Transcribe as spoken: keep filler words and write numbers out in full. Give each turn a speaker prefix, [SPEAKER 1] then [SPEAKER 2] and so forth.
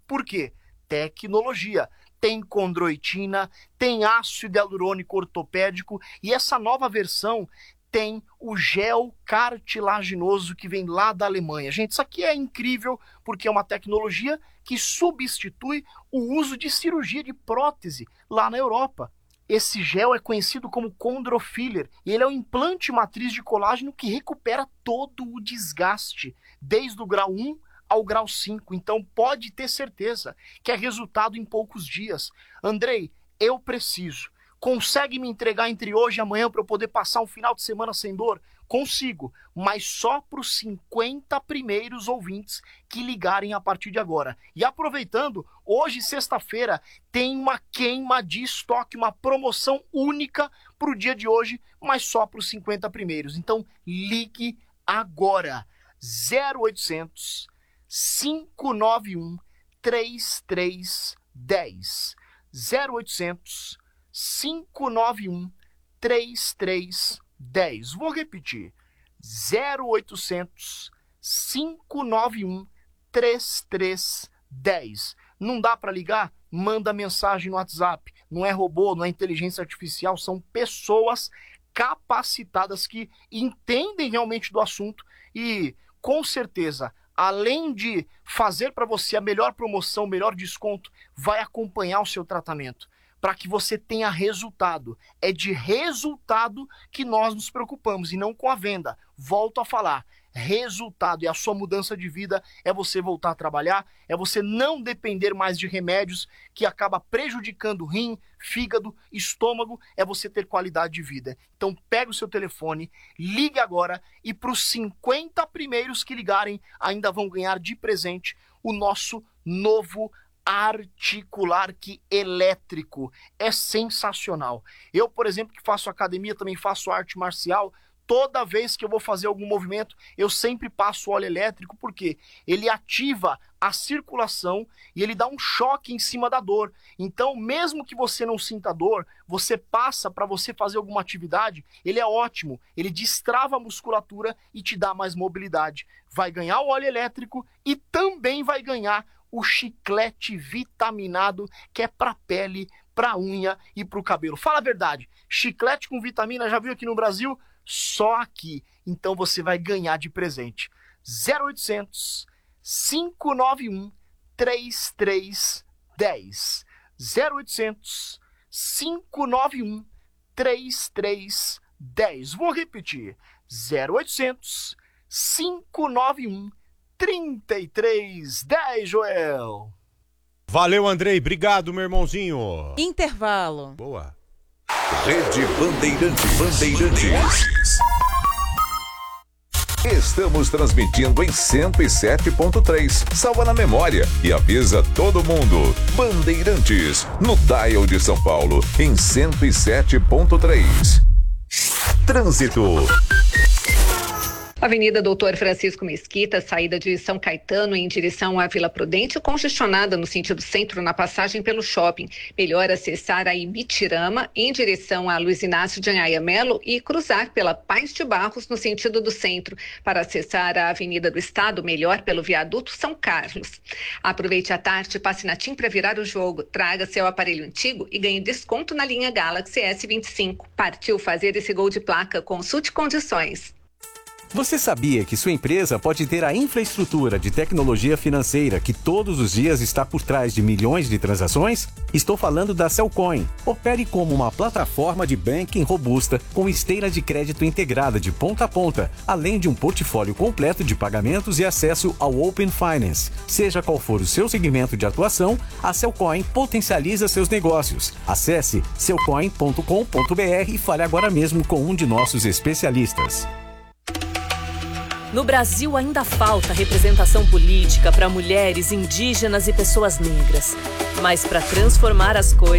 [SPEAKER 1] Por quê? Tecnologia. Tem condroitina, tem ácido hialurônico ortopédico e essa nova versão tem o gel cartilaginoso que vem lá da Alemanha. Gente, isso aqui é incrível porque é uma tecnologia que substitui o uso de cirurgia de prótese lá na Europa. Esse gel é conhecido como Chondrofiller e ele é um implante matriz de colágeno que recupera todo o desgaste, desde o grau um ao grau cinco. Então pode ter certeza que é resultado em poucos dias. Andrei, eu preciso. Consegue me entregar entre hoje e amanhã para eu poder passar um final de semana sem dor? Consigo, mas só para os cinquenta primeiros ouvintes que ligarem a partir de agora. E aproveitando, hoje, sexta-feira, tem uma queima de estoque, uma promoção única para o dia de hoje, mas só para os cinquenta primeiros. Então, ligue agora. zero oitocentos, cinco nove um, três três um zero. zero oitocentos, cinco nove um, três três um zero. Vou repetir. zero oitocentos, cinco nove um, três três um zero. Não dá para ligar? Manda mensagem no WhatsApp. Não é robô, não é inteligência artificial, são pessoas capacitadas que entendem realmente do assunto e, com certeza, além de fazer para você a melhor promoção, o melhor desconto, vai acompanhar o seu tratamento para que você tenha resultado. É de resultado que nós nos preocupamos e não com a venda. Volto a falar, resultado e a sua mudança de vida é você voltar a trabalhar, é você não depender mais de remédios que acaba prejudicando rim, fígado, estômago, é você ter qualidade de vida. Então pega o seu telefone, ligue agora e para os cinquenta primeiros que ligarem ainda vão ganhar de presente o nosso novo articular que elétrico. É sensacional. Eu, por exemplo, que faço academia, também faço arte marcial, toda vez que eu vou fazer algum movimento, eu sempre passo óleo elétrico, porque ele ativa a circulação e ele dá um choque em cima da dor. Então, mesmo que você não sinta dor, você passa para você fazer alguma atividade, ele é ótimo, ele destrava a musculatura e te dá mais mobilidade. Vai ganhar o óleo elétrico e também vai ganhar o chiclete vitaminado, que é para pele, para unha e para o cabelo. Fala a verdade, chiclete com vitamina, já viu aqui no Brasil? Só aqui. Então você vai ganhar de presente. zero oitocentos, cinco nove um, três três um zero. zero oitocentos, cinco nove um, três três um zero. Vou repetir. zero oitocentos, cinco nove um, trinta e três dez, Joel.
[SPEAKER 2] Valeu, Andrei. Obrigado, meu irmãozinho.
[SPEAKER 3] Intervalo.
[SPEAKER 2] Boa.
[SPEAKER 4] Rede Bandeirantes. Bandeirantes. Estamos transmitindo em cento e sete ponto três. Salva na memória e avisa todo mundo. Bandeirantes, no dial de São Paulo, em cento e sete ponto três. Trânsito.
[SPEAKER 5] Avenida Doutor Francisco Mesquita, saída de São Caetano em direção à Vila Prudente, congestionada no sentido centro na passagem pelo shopping. Melhor acessar a Ibitirama em direção a Luiz Inácio de Anhaia Melo e cruzar pela Paz de Barros no sentido do centro. Para acessar a Avenida do Estado, melhor pelo viaduto São Carlos. Aproveite a tarde e passe na TIM para virar o jogo. Traga seu aparelho antigo e ganhe desconto na linha Galaxy S vinte e cinco. Partiu fazer esse gol de placa. Consulte condições.
[SPEAKER 6] Você sabia que sua empresa pode ter a infraestrutura de tecnologia financeira que todos os dias está por trás de milhões de transações? Estou falando da Cellcoin. Opere como uma plataforma de banking robusta com esteira de crédito integrada de ponta a ponta, além de um portfólio completo de pagamentos e acesso ao Open Finance. Seja qual for o seu segmento de atuação, a Cellcoin potencializa seus negócios. Acesse cellcoin ponto com ponto br e fale agora mesmo com um de nossos especialistas.
[SPEAKER 3] No Brasil ainda falta representação política para mulheres, indígenas e pessoas negras. Mas para transformar as coisas